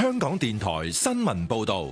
香港電台新聞報道。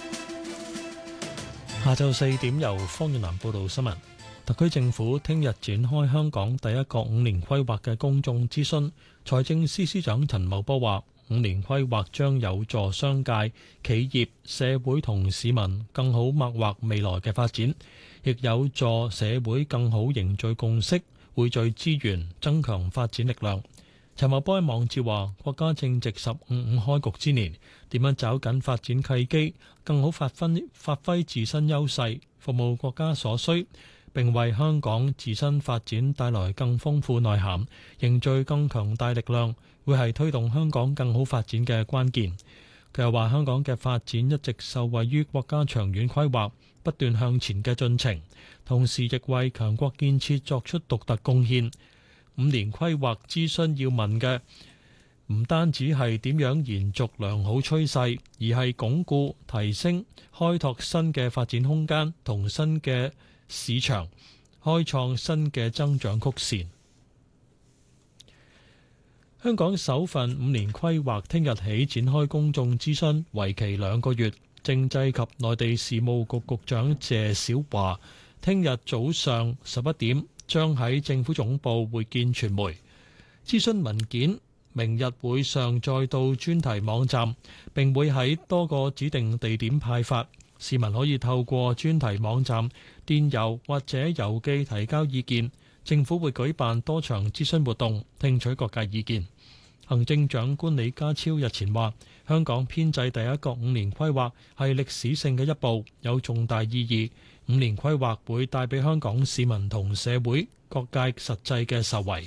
下晝4點由方遠南報道新聞。特區政府聽日展開香港第一個5年規劃嘅公眾諮詢。財政司司長陳茂波話，5年規劃將有助商界、企業、社會同市民更好擘劃未來嘅發展，亦有助社會更好凝聚共識，匯聚資源，增強發展力量。陳茂波喺網誌話，國家正值15開局之年，點樣抓緊發展契機，更好發揮自身優勢，服務國家所需，並為香港自身發展帶來更豐富內涵，凝聚更強大力量，會係推動香港更好發展嘅關鍵。佢又話，香港嘅發展一直受惠於國家長遠規劃不斷向前嘅進程，同時亦為強國建設作出獨特貢獻。5年規劃諮詢要問嘅唔單止係點樣延續良好趨勢，而係鞏固、提升、開拓新嘅發展空間同新嘅市場，開創新嘅增長曲線。香港首份5年規劃聽日起展開公眾諮詢，為期2個月。政制及內地事務局局長謝小華聽日早上11點將喺政府總部會見傳媒。諮詢文件明日會上載到專題網站，並會喺多個指定地點派發。市民可以透過專題網站、電郵或者郵寄提交意見。政府會舉辦多場諮詢活動，聽取各界意見。行政長官李家超日前話，香港編制第一個5年規劃係歷史性嘅一步，有重大意義。5年規劃會帶俾香港市民同社會各界實際嘅受惠。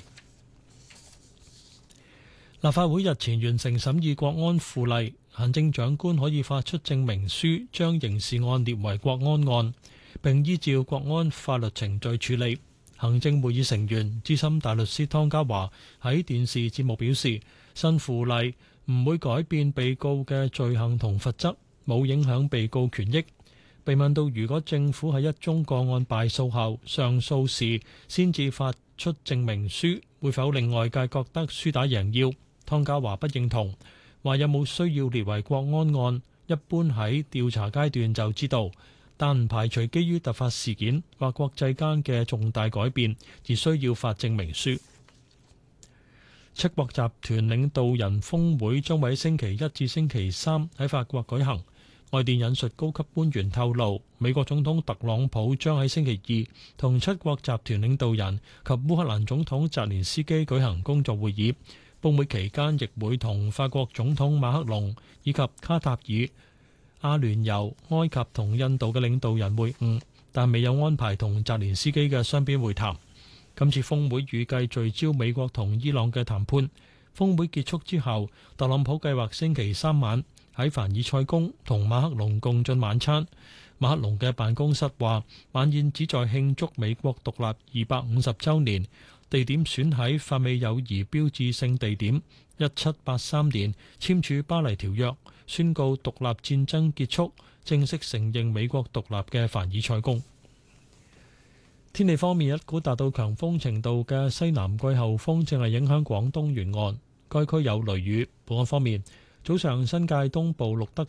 立法會日前完成審議國安附例，行政長官可以發出證明書，將刑事案列為國安案，並依照國安法律程序處理。行政會議成員資深大律師湯家驊喺電視節目表示，新附例唔會改變被告嘅罪行同罰則，冇影響被告權益。被問到如果政府喺一宗個案敗訴後上訴時先至發出證明書，會否令外界覺得輸打贏要？湯家驊不認同，話有冇需要列為國安案，一般喺調查階段就知道，但唔排除基於突發事件或國際間嘅重大改變而需要發證明書。七國集團領導人峰會將會喺星期一至星期三喺法國舉行。外電引述高級官員透露，美國總統特朗普將喺星期二同七國集團領導人及烏克蘭總統澤連斯基舉行工作會議。峰會期間亦會同法國總統馬克龍以及卡塔爾、阿聯酋、埃及同印度嘅領導人會晤，但未有安排同澤連斯基嘅雙邊會談。今次峰會預計聚焦美國同伊朗嘅談判。峰會結束之後，特朗普計劃星期三晚喺凡爾賽宮同馬克龍共進晚餐。馬克龍嘅辦公室話，晚宴旨在慶祝美國獨立250週年，地點選喺法美友誼標誌性地點1783年簽署巴黎條約，宣告獨立戰爭結束，正式承認美國獨立嘅凡爾賽宮。天氣方面，一股達到強風程度嘅西南季候風正係影響廣東沿岸，該區有雷雨。本港方面，早上新界東部錄得